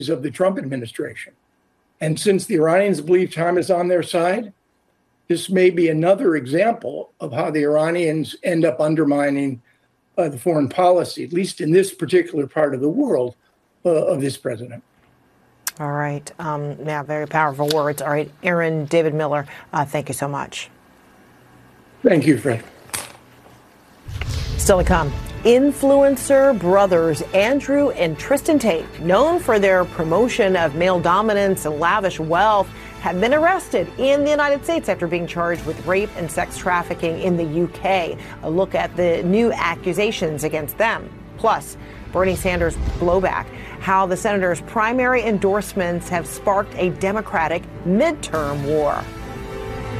of the Trump administration. And since the Iranians believe time is on their side, this may be another example of how the Iranians end up undermining the foreign policy, at least in this particular part of the world, of this president. All right. Yeah, very powerful words. All right. Aaron David Miller, thank you so much. Thank you, Fred. Still to come. Influencer brothers Andrew and Tristan Tate, known for their promotion of male dominance and lavish wealth, have been arrested in the United States after being charged with rape and sex trafficking in the UK. A look at the new accusations against them. Plus, Bernie Sanders' blowback, how the senator's primary endorsements have sparked a Democratic midterm war.